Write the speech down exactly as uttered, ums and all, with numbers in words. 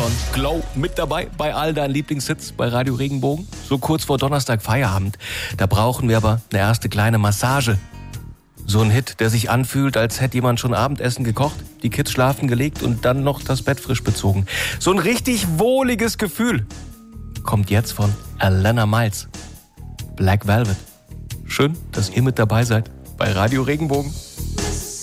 von Glow mit dabei bei all deinen Lieblingshits bei Radio Regenbogen. So kurz vor Donnerstag Feierabend. Da brauchen wir aber eine erste kleine Massage. So ein Hit, der sich anfühlt, als hätte jemand schon Abendessen gekocht, die Kids schlafen gelegt und dann noch das Bett frisch bezogen. So ein richtig wohliges Gefühl. Kommt jetzt von Alana Miles. Black Velvet. Schön, dass ihr mit dabei seid bei Radio Regenbogen.